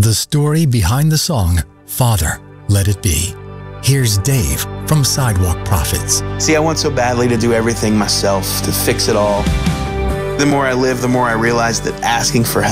the story behind the song, Father, Let It Be. Here's Dave from Sidewalk Prophets. See, I want so badly to do everything myself, to fix it all. The more I live, the more I realize that asking for help